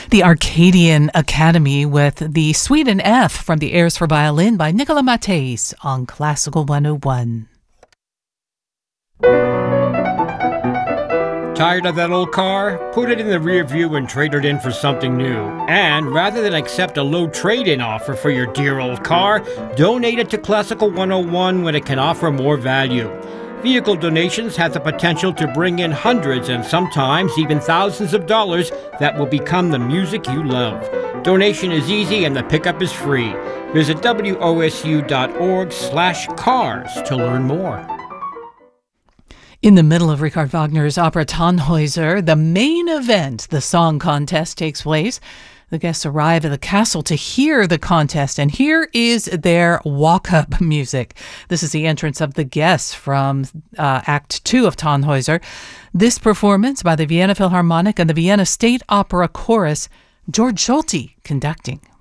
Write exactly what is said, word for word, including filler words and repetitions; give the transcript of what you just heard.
The Arcadian Academy with the Suite in F from the Airs for Violin by Nicolas Mattès on Classical one oh one. Tired of that old car? Put it in the rear view and trade it in for something new. And rather than accept a low trade-in offer for your dear old car, donate it to Classical one oh one when it can offer more value. Vehicle donations have the potential to bring in hundreds and sometimes even thousands of dollars that will become the music you love. Donation is easy and the pickup is free. Visit W O S U dot org slash cars to learn more. In the middle of Richard Wagner's opera Tannhäuser, the main event, the song contest, takes place. The guests arrive at the castle to hear the contest, and here is their walk-up music. This is the entrance of the guests from uh, Act Two of Tannhäuser. This performance by the Vienna Philharmonic and the Vienna State Opera Chorus, George Solti conducting.